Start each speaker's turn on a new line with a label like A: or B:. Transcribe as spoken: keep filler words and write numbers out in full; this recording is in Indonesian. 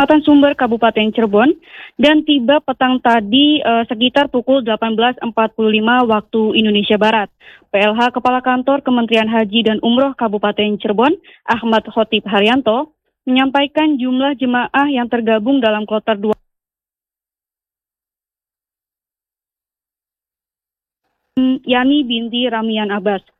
A: Kecamatan Sumber, Kabupaten Cirebon, dan tiba petang tadi eh, sekitar pukul delapan belas empat puluh lima waktu Indonesia Barat. P L H Kepala Kantor Kementerian Haji dan Umroh Kabupaten Cirebon, Ahmad Khotib Haryanto, menyampaikan jumlah jemaah yang tergabung dalam kloter dua Yani binti Ramian Abbas.